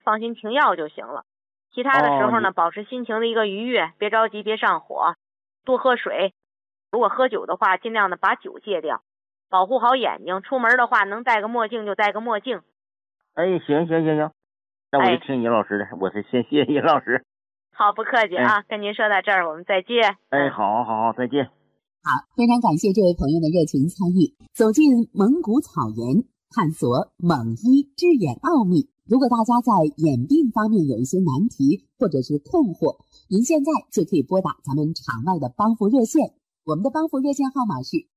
放心停药就行了。其他的时候呢，保持心情的一个愉悦，别着急，别上火，多喝水。如果喝酒的话，尽量的把酒戒掉，保护好眼睛。出门的话，能戴个墨镜就戴个墨镜。 哎，行，那我就听尹老师的，我是先谢谢尹老师。 好，不客气啊，跟您说到这儿，我们再见。 好，再见。 好，非常感谢这位朋友的热情参与，走进蒙古草原，探索蒙医治眼奥秘。如果大家在眼病方面有一些难题或者是困惑，您现在就可以拨打咱们场外的帮扶热线，我们的帮扶热线号码是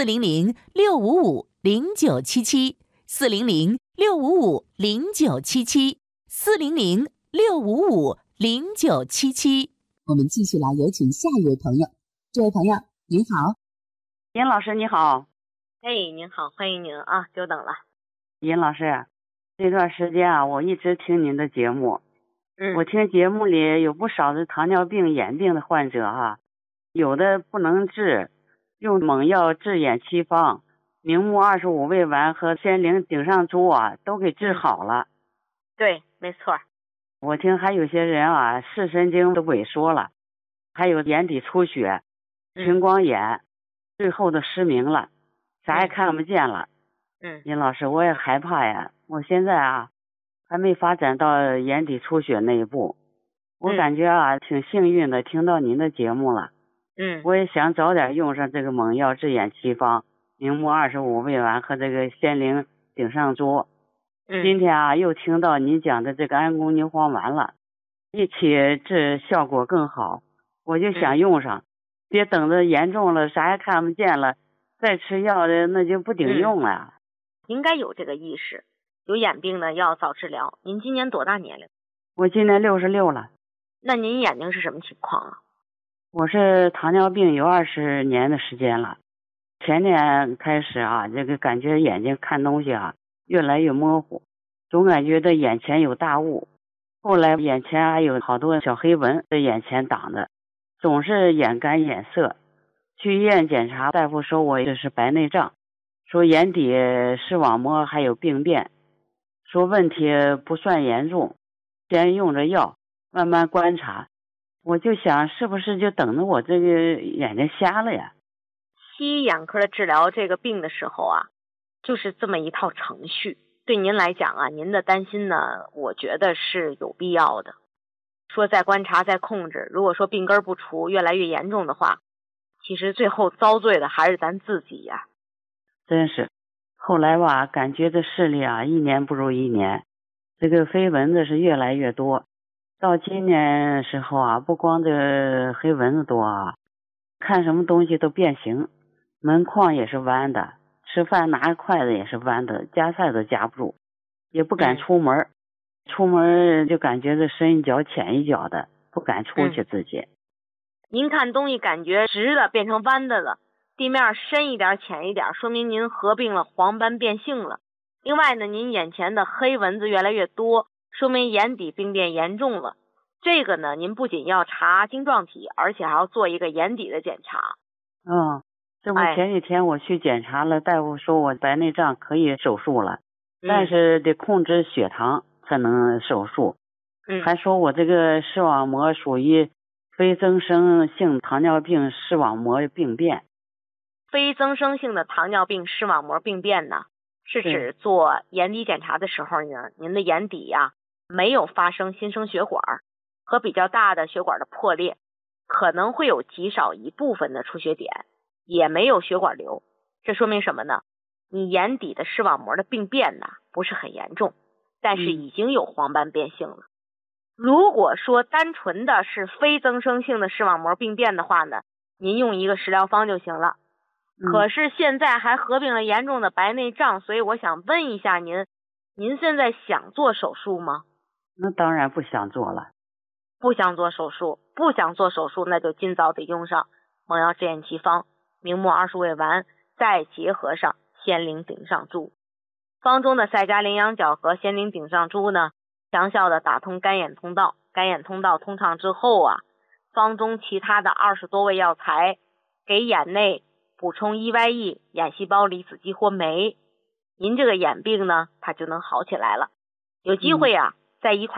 400-655-0977，400-655-0977。 我们继续来有请下一位朋友。这位朋友您好。 尹老师你好。 您好，欢迎您啊，久等了。 尹老师，这段时间啊，我一直听您的节目。我听节目里有不少的糖尿病眼病的患者啊，有的不能治，用猛药治眼七方、明目25味丸和仙灵顶上珠啊，都给治好了。 对，没错。 我听还有些人啊，视神经都萎缩了，还有眼底出血、青光眼，最后的失明了，啥也看不见了。尹老师，我也害怕呀。我现在啊，还没发展到眼底出血那一步。我感觉啊，挺幸运的，听到您的节目了。我也想早点用上这个猛药治眼七方、明目25味丸和这个仙灵顶上珠。今天啊，又听到您讲的这个安宫牛黄丸了，一起治效果更好。我就想用上，别等着严重了，啥也看不见了，再吃药的那就不顶用了。 应该有这个意识，有眼病呢要早治疗。您今年多大年龄？ 我今年66了。 那您眼睛是什么情况啊？ 我是糖尿病有20年的时间了。前年开始啊，这个感觉眼睛看东西啊越来越模糊，总感觉到眼前有大雾。后来眼前还有好多小黑纹在眼前挡着，总是眼干眼涩。去医院检查，大夫说我这是白内障，说眼底视网膜还有病变，说问题不算严重，先用着药慢慢观察。我就想是不是就等着我这个眼睛瞎了呀？ 西医眼科的治疗这个病的时候啊，就是这么一套程序。对您来讲啊，您的担心呢，我觉得是有必要的。说再观察再控制，如果说病根不除，越来越严重的话，其实最后遭罪的还是咱自己呀。 真是，后来吧，感觉这视力啊，一年不如一年，这个飞蚊子是越来越多。到今年时候啊，不光这黑蚊子多啊，看什么东西都变形，门框也是弯的，吃饭拿筷子也是弯的，夹菜都夹不住，也不敢出门。出门就感觉这深一脚浅一脚的，不敢出去自己。 您看东西感觉直的变成弯的了，地面深一点浅一点，说明您合并了黄斑变性了。另外呢，您眼前的黑蚊子越来越多，说明眼底病变严重了。这个呢，您不仅要查晶状体，而且还要做一个眼底的检查。 这不前几天我去检查了，大夫说我白内障可以手术了，但是得控制血糖才能手术。还说我这个视网膜属于非增生性糖尿病视网膜病变。 非增生性的糖尿病视网膜病变呢，是指做眼底检查的时候呢，您的眼底呀没有发生新生血管和比较大的血管的破裂，可能会有极少一部分的出血点，也没有血管瘤。这说明什么呢？你眼底的视网膜的病变呢不是很严重，但是已经有黄斑变性了。如果说单纯的是非增生性的视网膜病变的话呢，您用一个食疗方就行了。可是现在还合并了严重的白内障，所以我想问一下您现在想做手术吗？ 那当然不想做了。 不想做手术，那就尽早得用上猛药治眼奇方、明目20味丸，再结合上仙灵顶上珠。方中的赛加羚羊角和仙灵顶上珠呢，强效的打通干眼通道，干眼通道通畅之后啊，方中其他的20多味药材给眼内补充 EYE 眼细胞离子激活酶，您这个眼病呢它就能好起来了。有机会啊，在一块